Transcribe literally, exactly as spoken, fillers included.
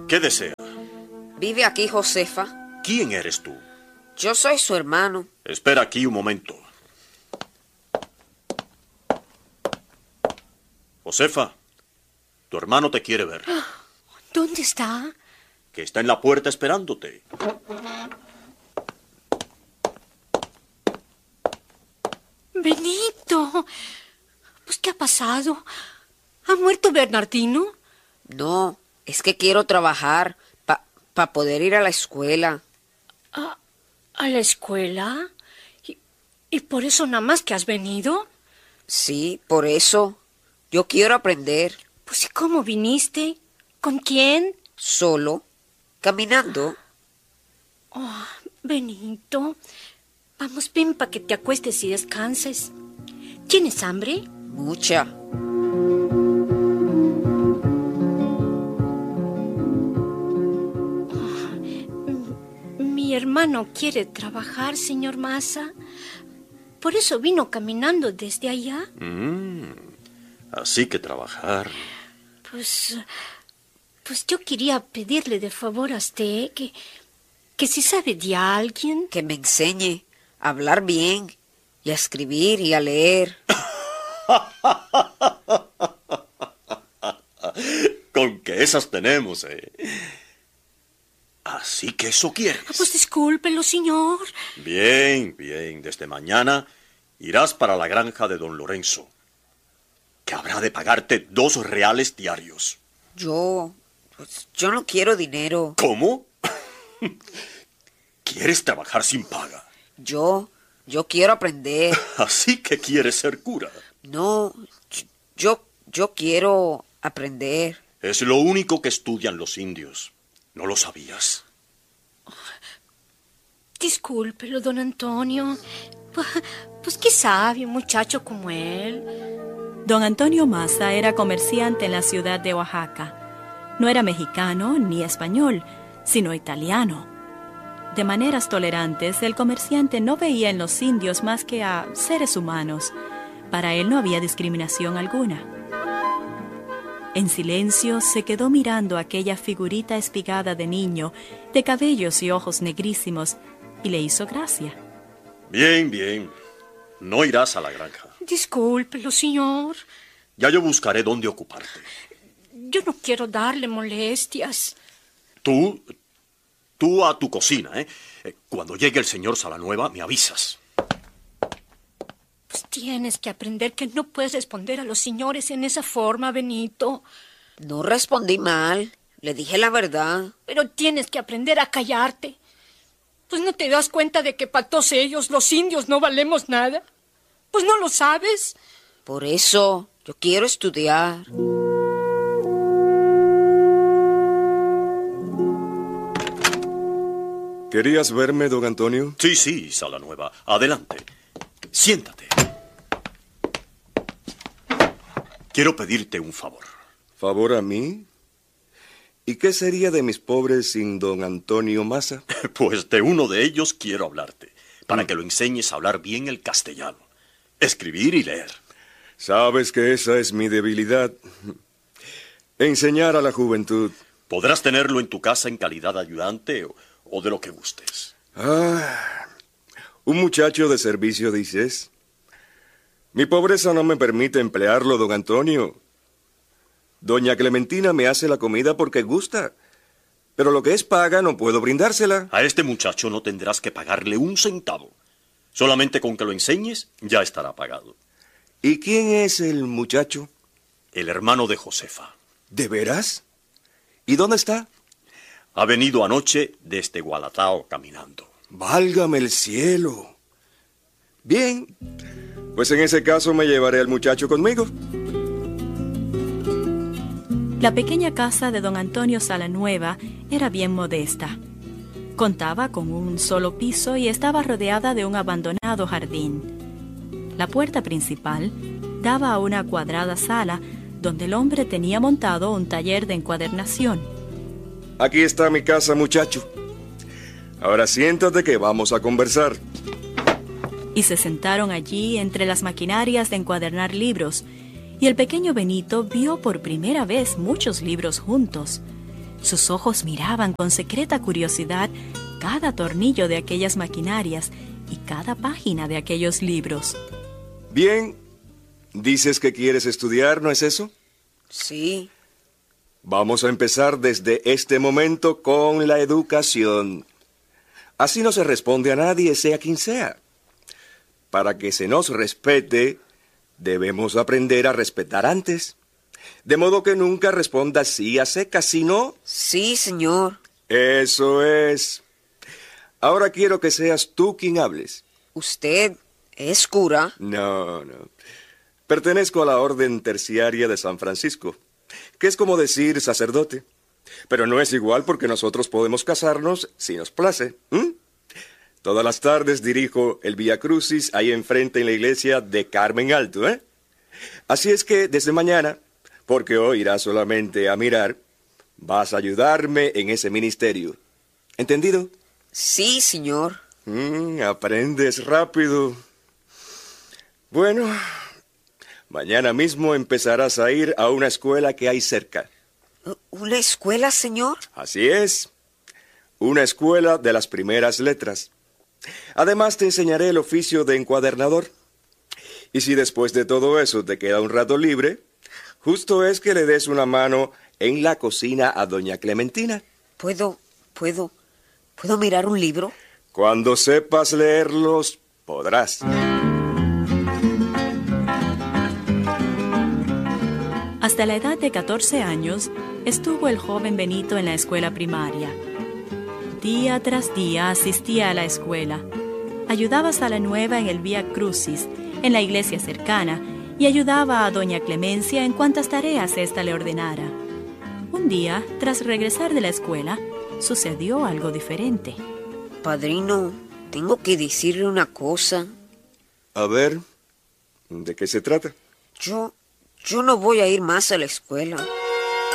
¿Qué desea? ¿Vive aquí Josefa? ¿Quién eres tú? Yo soy su hermano. Espera aquí un momento. Josefa, tu hermano te quiere ver. ¿Dónde está? Que está en la puerta esperándote. Benito, pues ¿qué ha pasado? ¿Ha muerto Bernardino? No, es que quiero trabajar para pa poder ir a la escuela. ¿A, a la escuela? ¿Y, ¿Y por eso nada más que has venido? Sí, por eso. Yo quiero aprender. Pues ¿y cómo viniste? ¿Con quién? Solo, caminando. Oh, Benito, vamos, ven para que te acuestes y descanses. ¿Tienes hambre? Mucha. Mi hermano quiere trabajar, señor Massa. Por eso vino caminando desde allá. Mm, así que trabajar. Pues, pues yo quería pedirle de favor a usted que, que si sabe de alguien. Que me enseñe a hablar bien y a escribir y a leer. Con que esas tenemos, ¿eh? Así que eso quieres. Ah, pues discúlpelo, señor. Bien, bien. Desde mañana irás para la granja de don Lorenzo, que habrá de pagarte dos reales diarios. Yo, pues yo no quiero dinero. ¿Cómo? ¿Quieres trabajar sin paga? Yo, yo quiero aprender. Así que quieres ser cura. No, yo, yo quiero aprender. Es lo único que estudian los indios. ¿No lo sabías? Discúlpelo, don Antonio. Pues, pues qué sabe un muchacho como él. Don Antonio Massa era comerciante en la ciudad de Oaxaca. No era mexicano ni español, sino italiano. De maneras tolerantes, el comerciante no veía en los indios más que a seres humanos. Para él no había discriminación alguna. En silencio se quedó mirando aquella figurita espigada de niño, de cabellos y ojos negrísimos, y le hizo gracia. Bien, bien. No irás a la granja. Discúlpelo, señor. Ya yo buscaré dónde ocuparte. Yo no quiero darle molestias. Tú, tú a tu cocina, ¿eh? Cuando llegue el señor Salanueva, me avisas. Pues tienes que aprender que no puedes responder a los señores en esa forma, Benito. No respondí mal. Le dije la verdad. Pero tienes que aprender a callarte. Pues no te das cuenta de que para todos ellos, los indios, no valemos nada. Pues no lo sabes. Por eso, yo quiero estudiar. ¿Querías verme, don Antonio? Sí, sí, Salanueva. Adelante. Siéntate. Quiero pedirte un favor. ¿Favor a mí? ¿Y qué sería de mis pobres sin don Antonio Massa? Pues de uno de ellos quiero hablarte, para mm. que lo enseñes a hablar bien el castellano, escribir y leer. Sabes que esa es mi debilidad. Enseñar a la juventud. Podrás tenerlo en tu casa en calidad de ayudante o, o de lo que gustes. Ah, un muchacho de servicio, dices. Mi pobreza no me permite emplearlo, don Antonio. Doña Clementina me hace la comida porque gusta, pero lo que es paga no puedo brindársela. A este muchacho no tendrás que pagarle un centavo. Solamente con que lo enseñes, ya estará pagado. ¿Y quién es el muchacho? El hermano de Josefa. ¿De veras? ¿Y dónde está? Ha venido anoche desde Gualatao caminando. ¡Válgame el cielo! Bien, pues en ese caso me llevaré al muchacho conmigo. La pequeña casa de don Antonio Salanueva era bien modesta. Contaba con un solo piso y estaba rodeada de un abandonado jardín. La puerta principal daba a una cuadrada sala donde el hombre tenía montado un taller de encuadernación. Aquí está mi casa, muchacho. Ahora siéntate que vamos a conversar. Y se sentaron allí entre las maquinarias de encuadernar libros, y el pequeño Benito vio por primera vez muchos libros juntos. Sus ojos miraban con secreta curiosidad cada tornillo de aquellas maquinarias y cada página de aquellos libros. Bien, dices que quieres estudiar, ¿no es eso? Sí. Vamos a empezar desde este momento con la educación. Así no se responde a nadie, sea quien sea. Para que se nos respete, debemos aprender a respetar antes. De modo que nunca responda sí a secas, sino... Sí, señor. Eso es. Ahora quiero que seas tú quien hables. ¿Usted es cura? No, no. Pertenezco a la Orden Terciaria de San Francisco, que es como decir sacerdote. Pero no es igual porque nosotros podemos casarnos si nos place. ¿Mm? Todas las tardes dirijo el Vía Crucis ahí enfrente en la iglesia de Carmen Alto, ¿eh? Así es que desde mañana, porque hoy irás solamente a mirar, vas a ayudarme en ese ministerio. ¿Entendido? Sí, señor. Mm, aprendes rápido. Bueno, mañana mismo empezarás a ir a una escuela que hay cerca. ¿Una escuela, señor? Así es. Una escuela de las primeras letras. Además te enseñaré el oficio de encuadernador. Y si después de todo eso te queda un rato libre, justo es que le des una mano en la cocina a doña Clementina. ¿Puedo, puedo, puedo mirar un libro? Cuando sepas leerlos, podrás. Hasta la edad de catorce años, estuvo el joven Benito en la escuela primaria. Día tras día asistía a la escuela. Ayudaba a Sala Nueva en el Vía Crucis, en la iglesia cercana, y ayudaba a doña Clemencia en cuantas tareas ésta le ordenara. Un día, tras regresar de la escuela, sucedió algo diferente. Padrino, tengo que decirle una cosa. A ver, ¿de qué se trata? Yo, yo no voy a ir más a la escuela.